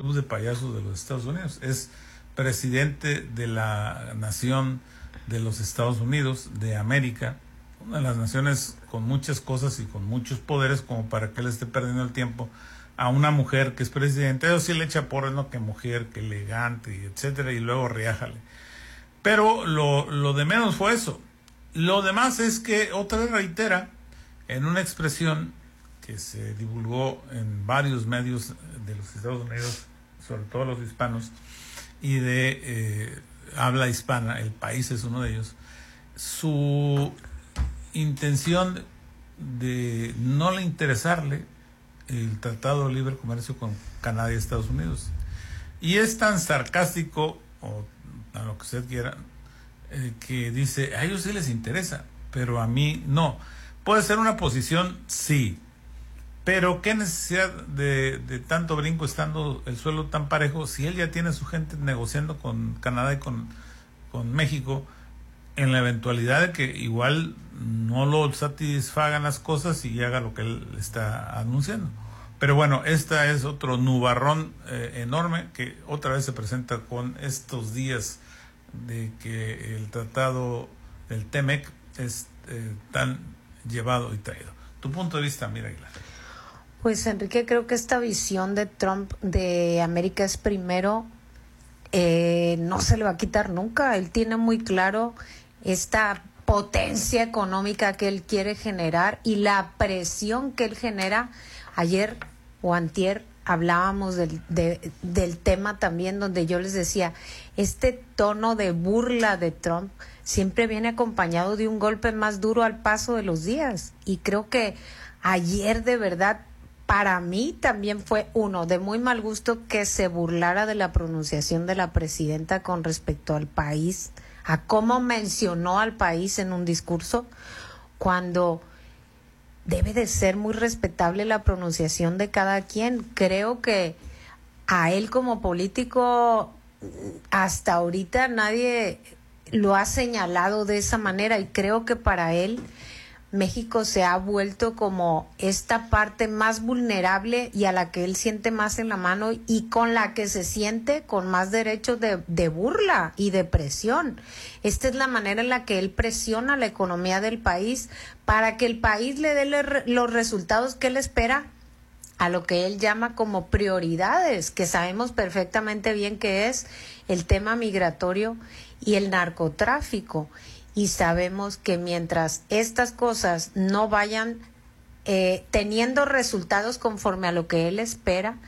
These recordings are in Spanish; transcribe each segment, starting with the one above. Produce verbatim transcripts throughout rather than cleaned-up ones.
club de payasos de los Estados Unidos. Es presidente de la nación de los Estados Unidos, de América, una de las naciones con muchas cosas y con muchos poderes como para que él esté perdiendo el tiempo a una mujer que es presidente. Eso sí le echa porras, no, que mujer, que elegante, y etcétera, y luego riájale. Pero lo, lo de menos fue eso. Lo demás es que otra vez reitera en una expresión que se divulgó en varios medios de los Estados Unidos, sobre todo los hispanos, y de eh, habla hispana, El País es uno de ellos, su intención de no le interesarle el Tratado de Libre Comercio con Canadá y Estados Unidos. Y es tan sarcástico, o a lo que usted quiera, eh, que dice, a ellos sí les interesa, pero a mí no. Puede ser una posición, sí, pero qué necesidad de, de tanto brinco estando el suelo tan parejo si él ya tiene su gente negociando con Canadá y con, con México, en la eventualidad de que igual no lo satisfagan las cosas y haga lo que él está anunciando. Pero bueno, esta es otro nubarrón eh, enorme que otra vez se presenta con estos días de que el tratado del T M E C es eh, tan llevado y traído. Tu punto de vista, Mira Aguilar. Pues Enrique, creo que esta visión de Trump de América es primero, eh, no se le va a quitar nunca. Él tiene muy claro esta potencia económica que él quiere generar y la presión que él genera. Ayer o antier hablábamos del, de, del tema también, donde yo les decía, este tono de burla de Trump siempre viene acompañado de un golpe más duro al paso de los días. Y creo que ayer de verdad, para mí también fue uno de muy mal gusto que se burlara de la pronunciación de la presidenta con respecto al país, a cómo mencionó al país en un discurso, cuando debe de ser muy respetable la pronunciación de cada quien. Creo que a él como político hasta ahorita nadie lo ha señalado de esa manera, y creo que para él México se ha vuelto como esta parte más vulnerable y a la que él siente más en la mano y con la que se siente con más derecho de, de burla y de presión. Esta es la manera en la que él presiona la economía del país para que el país le dé le, los resultados que él espera a lo que él llama como prioridades, que sabemos perfectamente bien que es el tema migratorio y el narcotráfico. Y sabemos que mientras estas cosas no vayan eh, teniendo resultados conforme a lo que él espera,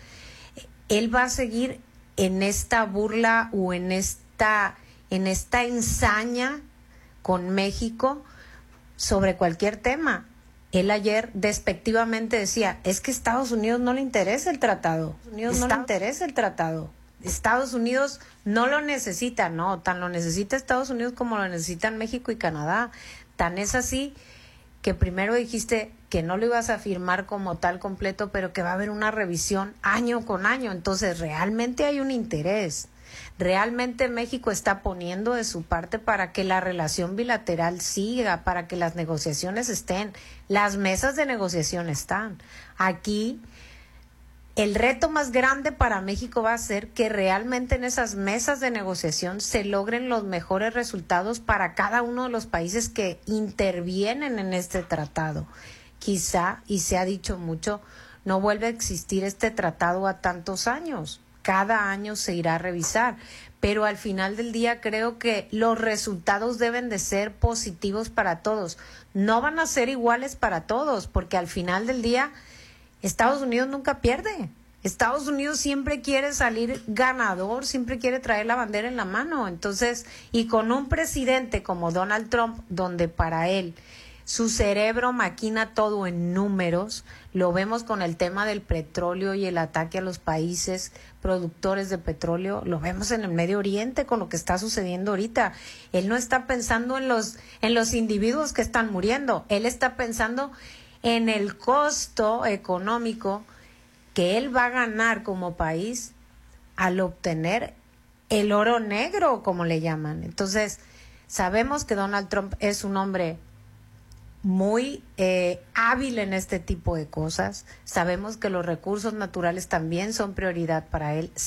él va a seguir en esta burla o en esta, en esta ensaña con México sobre cualquier tema. Él ayer despectivamente decía, es que a Estados Unidos no le interesa el tratado. A Estados Unidos no le interesa el tratado. Estados Unidos no lo necesita, no, tan lo necesita Estados Unidos como lo necesitan México y Canadá. Tan es así que primero dijiste que no lo ibas a firmar como tal completo, pero que va a haber una revisión año con año. Entonces, realmente hay un interés. Realmente México está poniendo de su parte para que la relación bilateral siga, para que las negociaciones estén. Las mesas de negociación están. Aquí el reto más grande para México va a ser que realmente en esas mesas de negociación se logren los mejores resultados para cada uno de los países que intervienen en este tratado. Quizá, y se ha dicho mucho, no vuelve a existir este tratado a tantos años. Cada año se irá a revisar, pero al final del día creo que los resultados deben de ser positivos para todos. No van a ser iguales para todos, porque al final del día Estados Unidos nunca pierde. Estados Unidos siempre quiere salir ganador, siempre quiere traer la bandera en la mano. Entonces, y con un presidente como Donald Trump, donde para él su cerebro maquina todo en números, lo vemos con el tema del petróleo y el ataque a los países productores de petróleo, lo vemos en el Medio Oriente con lo que está sucediendo ahorita. Él no está pensando en los, en los individuos que están muriendo, él está pensando en el costo económico que él va a ganar como país al obtener el oro negro, como le llaman. Entonces, sabemos que Donald Trump es un hombre muy eh, hábil en este tipo de cosas. Sabemos que los recursos naturales también son prioridad para él.